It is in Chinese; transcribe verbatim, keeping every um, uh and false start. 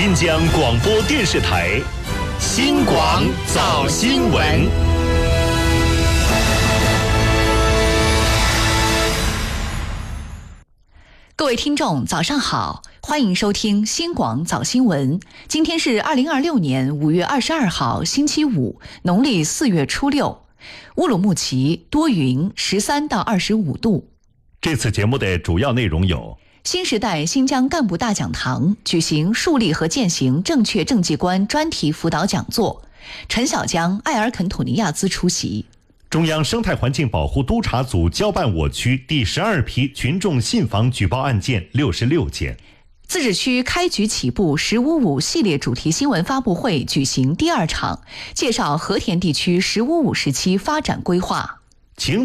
新疆广播电视台新广早新闻。 各位听众早上好，欢迎收听新广早新闻。今天是二零二六年五月二十二号星期五，农历四月初六。乌鲁木齐多云，十三到二十五度。 这次节目的主要内容有： 新时代新疆干部大讲堂举行树立和践行正确政绩观专题辅导讲座，陈小江、艾尔肯吐尼亚兹出席。 中央生态环境保护督察组交办我区第十二批群众信访举报案件六十六件。 自治区开局起步十五五系列主题新闻发布会举行第二场，介绍和田地区十五五时期发展规划。